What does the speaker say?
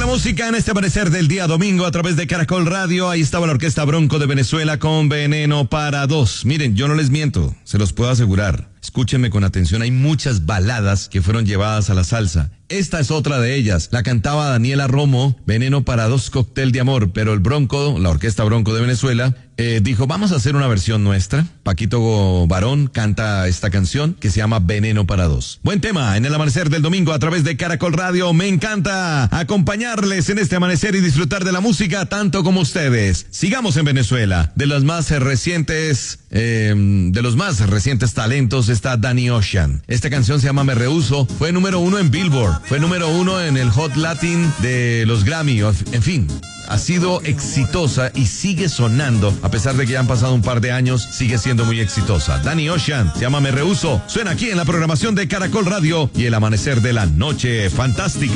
la música en este amanecer del día domingo a través de Caracol Radio. Ahí estaba la Orquesta Bronco de Venezuela con Veneno para Dos. Miren, yo no les miento, se los puedo asegurar. Escúchenme con atención, hay muchas baladas que fueron llevadas a la salsa. Esta es otra de ellas. La cantaba Daniela Romo, Veneno para Dos, Cóctel de Amor. Pero el Bronco, la Orquesta Bronco de Venezuela, dijo, vamos a hacer una versión nuestra. Paquito Barón canta esta canción que se llama Veneno para Dos. Buen tema en el amanecer del domingo a través de Caracol Radio. Me encanta acompañarles en este amanecer y disfrutar de la música tanto como ustedes. Sigamos en Venezuela. De los más recientes talentos está Danny Ocean. Esta canción se llama Me Rehuso. Fue número 1 en Billboard. Fue número 1 en el Hot Latin de los Grammy. En fin, ha sido exitosa y sigue sonando. A pesar de que ya han pasado un par de años, sigue siendo muy exitosa. Danny Ocean se llama Me Rehuso. Suena aquí en la programación de Caracol Radio y el amanecer de la noche fantástica.